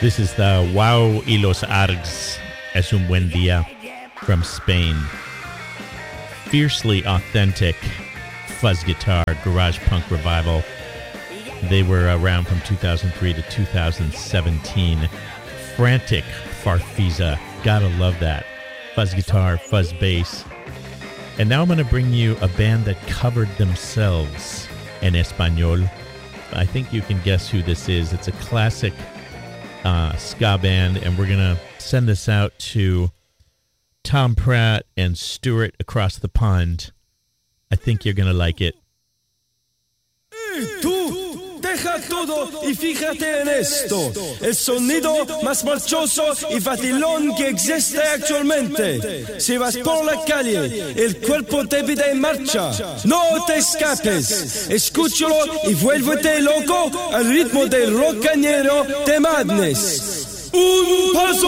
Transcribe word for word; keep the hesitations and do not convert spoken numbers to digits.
This is the Wow y los Args Es un Buen Día from Spain. Fiercely authentic fuzz guitar garage punk revival. They were around from two thousand three to two thousand seventeen. Frantic Farfisa. Gotta love that. Fuzz guitar, fuzz bass. And now I'm going to bring you a band that covered themselves in Espanol. I think you can guess who this is. It's a classic uh, ska band, and we're going to send this out to Tom Pratt and Stuart across the pond. I think you're going to like it. Hey, tú, deja todo y fíjate en esto. El sonido más marchoso y vacilón que existe actualmente. Si vas por la calle, el cuerpo te pide en marcha. No te escapes. Escúchalo y vuélvete loco al ritmo del rockañero de Madness. Un paso